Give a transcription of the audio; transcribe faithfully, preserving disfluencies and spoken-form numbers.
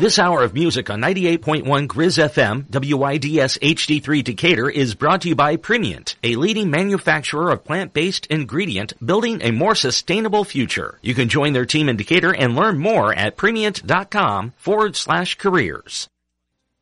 This hour of music on ninety-eight point one Grizz F M, W I D S H D three Decatur is brought to you by Primient, a leading manufacturer of plant-based ingredient building a more sustainable future. You can join their team in Decatur and learn more at Primient.com forward slash careers.